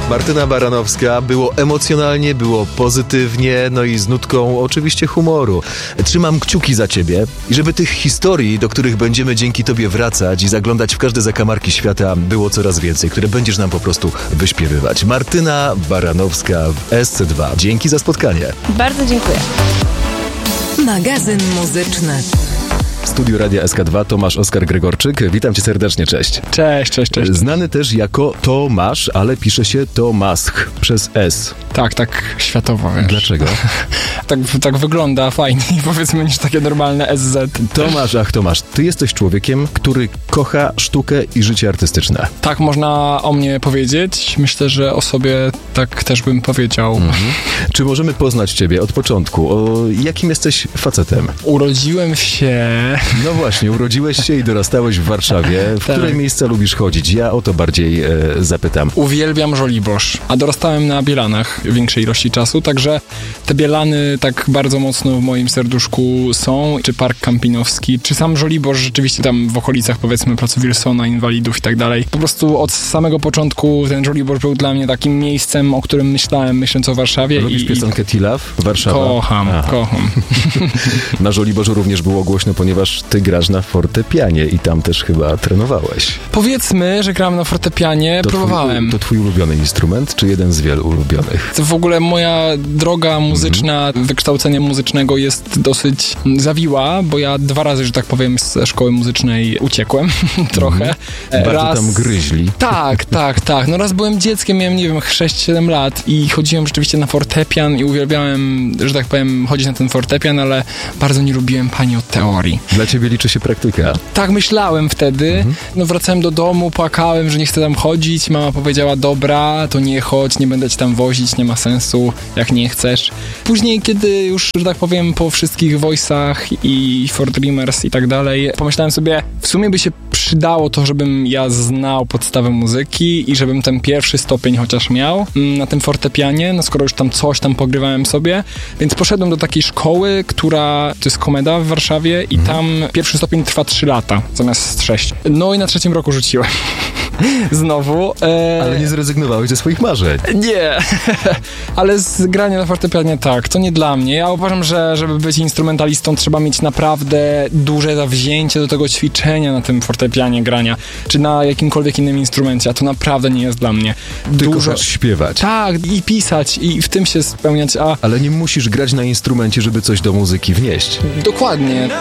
Martyna Baranowska. Było emocjonalnie, było pozytywnie, no i z nutką oczywiście humoru. Trzymam kciuki za ciebie i żeby tych historii, do których będziemy dzięki tobie wracać i zaglądać w każde zakamarki świata, było coraz więcej, które będziesz nam po prostu wyśpiewywać. Martyna Baranowska w SC2. Dzięki za spotkanie. Bardzo dziękuję. Magazyn muzyczny. W studiu Radia SK2 Tomasz Oskar Gregorczyk. Witam cię serdecznie, cześć. Cześć. Znany też jako Tomasz, ale pisze się Tomask przez S. Tak światowo, wiesz. Dlaczego? tak wygląda fajniej, powiedzmy, niż takie normalne SZ. Tomasz, ty jesteś człowiekiem, który kocha sztukę i życie artystyczne. Tak można o mnie powiedzieć. Myślę, że o sobie tak też bym powiedział. Czy możemy poznać ciebie od początku? Jakim jesteś facetem? Urodziłem się... No właśnie, urodziłeś się i dorastałeś w Warszawie. W które miejsca lubisz chodzić? Ja o to bardziej zapytam. Uwielbiam Żoliborz, a dorastałem na Bielanach większej ilości czasu, także te Bielany tak bardzo mocno w moim serduszku są, czy Park Kampinowski, czy sam Żoliborz, rzeczywiście tam w okolicach, powiedzmy, placu Wilsona, Inwalidów i tak dalej. Po prostu od samego początku ten Żoliborz był dla mnie takim miejscem, o którym myśląc o Warszawie. Lubisz piosenkę Tilaf? Warszawa? Kocham. Na Żoliborzu również było głośno, ponieważ ty grasz na fortepianie i tam też chyba trenowałeś. Powiedzmy, że gram na fortepianie, próbowałem. To twój ulubiony instrument, czy jeden z wielu ulubionych? W ogóle moja droga muzyczna, wykształcenia muzycznego jest dosyć zawiła, bo ja 2 razy, że tak powiem, ze szkoły muzycznej uciekłem trochę. Bardzo tam gryźli. Tak. No raz byłem dzieckiem, miałem, nie wiem, 6-7 lat i chodziłem rzeczywiście na fortepian i uwielbiałem, że tak powiem, chodzić na ten fortepian, ale bardzo nie lubiłem pani od teorii. Dla ciebie liczy się praktyka. Tak myślałem wtedy. No wracałem do domu, płakałem, że nie chcę tam chodzić. Mama powiedziała, dobra, to nie chodź, nie będę cię tam wozić, nie ma sensu, jak nie chcesz. Później, kiedy już, że tak powiem, po wszystkich voice'ach i For Dreamers i tak dalej, pomyślałem sobie, w sumie by się przydało to, żebym ja znał podstawę muzyki i żebym ten pierwszy stopień chociaż miał na tym fortepianie, no skoro już tam coś tam pogrywałem sobie, więc poszedłem do takiej szkoły, która, to jest Komeda w Warszawie i tam pierwszy stopień trwa 3 lata, zamiast 6. No i na 3. roku rzuciłem. Znowu. Ale nie zrezygnowałeś ze swoich marzeń. Nie, ale z grania na fortepianie tak, to nie dla mnie. Ja uważam, że żeby być instrumentalistą trzeba mieć naprawdę duże zawzięcie do tego ćwiczenia na tym fortepianie grania, czy na jakimkolwiek innym instrumencie, a to naprawdę nie jest dla mnie. Ty kochasz śpiewać. Tak, i pisać, i w tym się spełniać, Ale nie musisz grać na instrumencie, żeby coś do muzyki wnieść. Dokładnie.